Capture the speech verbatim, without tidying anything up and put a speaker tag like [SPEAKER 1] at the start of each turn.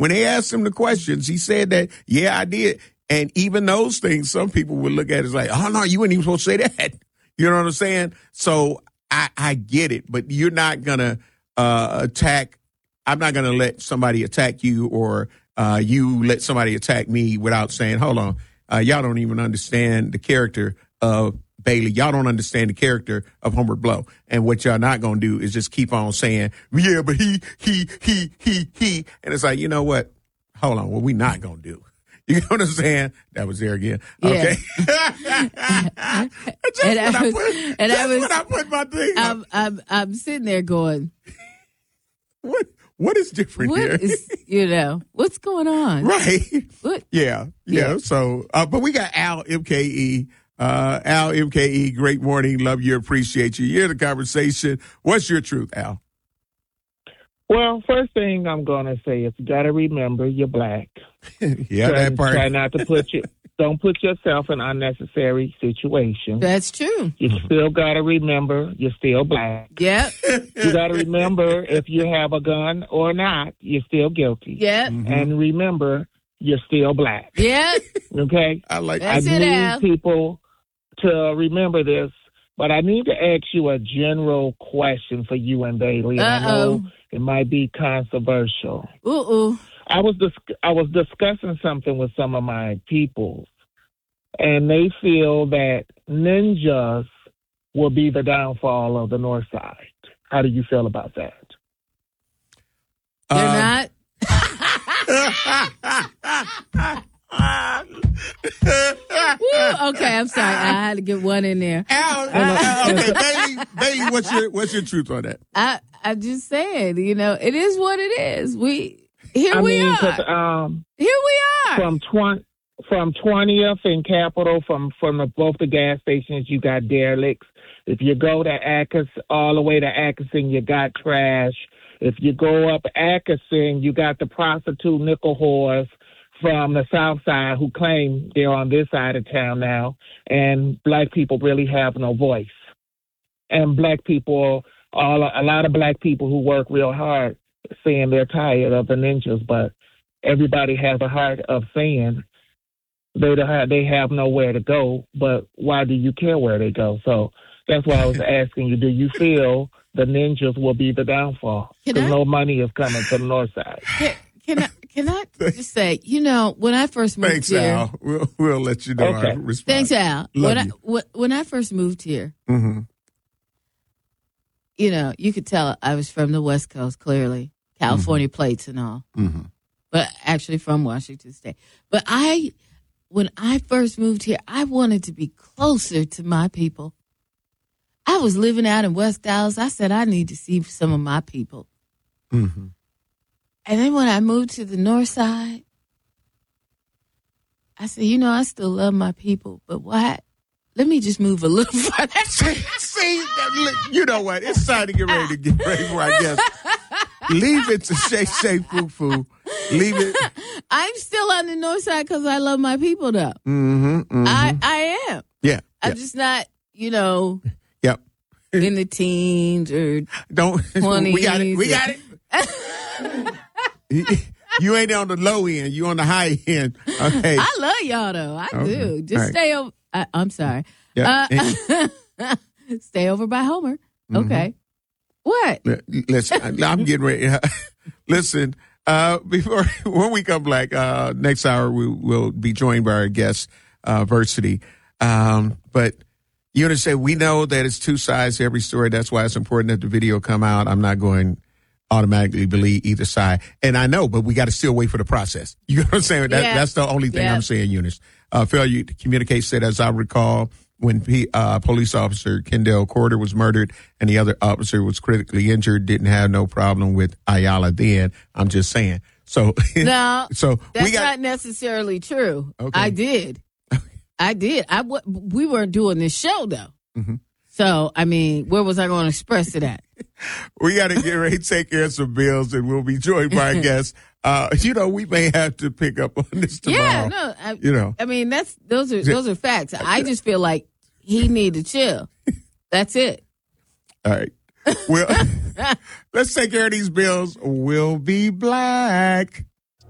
[SPEAKER 1] when they asked him the questions, he said that, yeah, I did. And even those things, some people would look at it as like, oh, no, you weren't even supposed to say that. You know what I'm saying? So I, I get it, but you're not going to uh, attack. I'm not going to let somebody attack you or uh, you let somebody attack me without saying, hold on, uh, y'all don't even understand the character of Bailey. Y'all don't understand the character of Homer Blow. And what y'all not going to do is just keep on saying, yeah, but he, he, he, he, he. And it's like, you know what? Hold on. What we not going to do? You know what I'm saying? That was there again. Okay.
[SPEAKER 2] Yeah.
[SPEAKER 1] just
[SPEAKER 2] and
[SPEAKER 1] when
[SPEAKER 2] I
[SPEAKER 1] I,
[SPEAKER 2] was,
[SPEAKER 1] put,
[SPEAKER 2] and
[SPEAKER 1] just
[SPEAKER 2] I was,
[SPEAKER 1] when I put my thing up.
[SPEAKER 2] I'm, I'm, I'm sitting there going,
[SPEAKER 1] What what is different
[SPEAKER 2] what
[SPEAKER 1] here?
[SPEAKER 2] is, you know, what's going on?
[SPEAKER 1] Right.
[SPEAKER 2] What?
[SPEAKER 1] Yeah. Yeah.
[SPEAKER 2] Yeah.
[SPEAKER 1] So, uh, but we got Al M K E. Uh, Al M K E, great morning. Love you. Appreciate you. You're the conversation. What's your truth, Al?
[SPEAKER 3] Well, first thing I'm going to say is you got to remember you're black.
[SPEAKER 1] yeah,
[SPEAKER 3] try,
[SPEAKER 1] that part.
[SPEAKER 3] Try not to put you, don't put yourself in unnecessary situations.
[SPEAKER 2] That's true.
[SPEAKER 3] You still got to remember you're still black.
[SPEAKER 2] Yep.
[SPEAKER 3] You got to remember if you have a gun or not, you're still guilty.
[SPEAKER 2] Yep.
[SPEAKER 1] Mm-hmm.
[SPEAKER 3] And remember, you're still black.
[SPEAKER 2] Yep.
[SPEAKER 3] Okay?
[SPEAKER 1] I like
[SPEAKER 2] That's
[SPEAKER 3] I
[SPEAKER 2] it,
[SPEAKER 3] need
[SPEAKER 2] Al.
[SPEAKER 3] people to remember this, but I need to ask you a general question for you and Bailey. And I know
[SPEAKER 2] Uh-oh.
[SPEAKER 3] it might be controversial.
[SPEAKER 2] Ooh-ooh.
[SPEAKER 3] I was dis- I was discussing something with some of my people, and they feel that ninjas will be the downfall of the North Side. How do you feel about that?
[SPEAKER 2] They're
[SPEAKER 1] Um,
[SPEAKER 2] not. Woo, okay, I'm sorry. I had to get one in there.
[SPEAKER 1] Al, uh, okay, Bailey, Bailey, what's your what's your truth on that?
[SPEAKER 2] I I just said, you know, it is what it is. We here
[SPEAKER 3] I
[SPEAKER 2] we
[SPEAKER 3] mean,
[SPEAKER 2] are.
[SPEAKER 3] 'cause, um,
[SPEAKER 2] Here we are.
[SPEAKER 3] from twenty from twentieth and Capitol, from from the, both the gas stations, you got derelicts. If you go to Atkinson, all the way to Atkinson, you got trash. If you go up Atkinson, you got the prostitute nickel whores from the South Side who claim they're on this side of town now, and black people really have no voice. And black people, all a lot of black people who work real hard, saying they're tired of the ninjas, but everybody has a heart of saying they don't have, they have nowhere to go. But why do you care where they go? So that's why I was asking you: do you feel the ninjas will be the downfall?
[SPEAKER 2] Can
[SPEAKER 3] Because
[SPEAKER 2] I-
[SPEAKER 3] no money is coming to the North Side.
[SPEAKER 2] Can, can I can I just say, you know, when I first moved
[SPEAKER 1] Thanks,
[SPEAKER 2] here.
[SPEAKER 1] Al. We'll, we'll let you know
[SPEAKER 3] Okay.
[SPEAKER 1] our response.
[SPEAKER 2] Thanks, Al.
[SPEAKER 1] Love
[SPEAKER 2] when I
[SPEAKER 1] you.
[SPEAKER 2] wh- when I first moved here,
[SPEAKER 1] Mm-hmm.
[SPEAKER 2] you know, you could tell I was from the West Coast, clearly, California plates and all,
[SPEAKER 1] Mm-hmm.
[SPEAKER 2] but actually from Washington State. But I, when I first moved here, I wanted to be closer to my people. I was living out in West Dallas. I said, I need to see some of my people.
[SPEAKER 1] Mm-hmm.
[SPEAKER 2] And then when I moved to the North Side, I said, you know, I still love my people, but why? Let me just move a little further.
[SPEAKER 1] See, see, you know what? It's time to get ready to get ready for our guest. Leave it to Shay Shay Foo Foo. Leave it.
[SPEAKER 2] I'm still on the North Side because I love my people, though.
[SPEAKER 1] Mm-hmm, mm-hmm.
[SPEAKER 2] I, I am.
[SPEAKER 1] yeah.
[SPEAKER 2] I'm
[SPEAKER 1] yeah.
[SPEAKER 2] just not, you know,
[SPEAKER 1] Yep.
[SPEAKER 2] in the teens or
[SPEAKER 1] Don't. We got it. We
[SPEAKER 2] twenties.
[SPEAKER 1] got it. You ain't on the low end. You on the high end. Okay.
[SPEAKER 2] I love y'all, though. I
[SPEAKER 1] Okay.
[SPEAKER 2] do. Just
[SPEAKER 1] All right.
[SPEAKER 2] stay over. I, I'm sorry.
[SPEAKER 1] Yeah.
[SPEAKER 2] Uh, stay over by Homer. Okay. What?
[SPEAKER 1] Listen, I'm getting ready. Listen, uh, before when we come back uh, next hour, we will be joined by our guest, uh, Versity. Um, but you understand, we know that it's two sides to every story. That's why it's important that the video come out. I'm not going automatically believe either side, and I know, but we got to still wait for the process. You know what I'm saying? That,
[SPEAKER 2] Yeah.
[SPEAKER 1] That's the only thing
[SPEAKER 2] Yeah.
[SPEAKER 1] I'm saying, Eunice. Uh, failure to communicate said, as I recall, when P, uh, police officer Kendall Corder was murdered and the other officer was critically injured, didn't have no problem with Ayala then. I'm just saying. So,
[SPEAKER 2] No,
[SPEAKER 1] so
[SPEAKER 2] that's
[SPEAKER 1] we got,
[SPEAKER 2] not necessarily true.
[SPEAKER 1] Okay.
[SPEAKER 2] I did. I did. I w- we weren't doing this show, though.
[SPEAKER 1] Mhm.
[SPEAKER 2] So, I mean, where was I going to express it at?
[SPEAKER 1] we got to get ready to take care of some bills, and we'll be joined by a guest. Uh, you know, we may have to pick up on this tomorrow.
[SPEAKER 2] Yeah, no. I,
[SPEAKER 1] You know.
[SPEAKER 2] I mean, that's those are those are facts. I just feel like he need to chill. That's it.
[SPEAKER 1] All right. Well, let's take care of these bills. We'll be black.